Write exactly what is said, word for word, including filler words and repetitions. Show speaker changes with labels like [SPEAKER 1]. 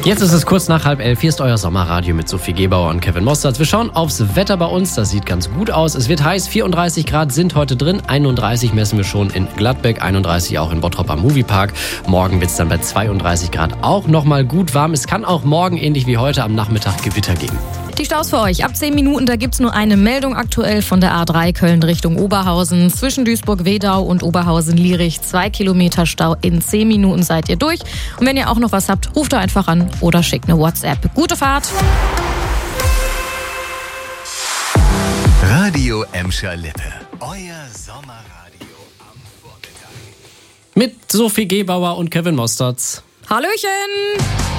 [SPEAKER 1] Jetzt ist es kurz nach halb elf. Hier ist euer Sommerradio mit Sophie Gebauer und Kevin Mostert. Wir schauen aufs Wetter bei uns. Das sieht ganz gut aus. Es wird heiß. vierunddreißig Grad sind heute drin. einunddreißig messen wir schon in Gladbeck. einunddreißig auch in Bottrop am Moviepark. Morgen wird es dann bei zweiunddreißig Grad auch nochmal gut warm. Es kann auch morgen ähnlich wie heute am Nachmittag Gewitter geben.
[SPEAKER 2] Die Staus für euch. Ab zehn Minuten, da gibt's nur eine Meldung aktuell von der A drei Köln Richtung Oberhausen. Zwischen Duisburg-Wedau und Oberhausen-Lierich. Zwei Kilometer Stau. In zehn Minuten seid ihr durch. Und wenn ihr auch noch was habt, ruft da einfach an oder schickt eine WhatsApp. Gute Fahrt!
[SPEAKER 3] Radio Emscher Lippe. Euer Sommerradio am Vormittag.
[SPEAKER 1] Mit Sophie Gebauer und Kevin Mostert.
[SPEAKER 2] Hallöchen!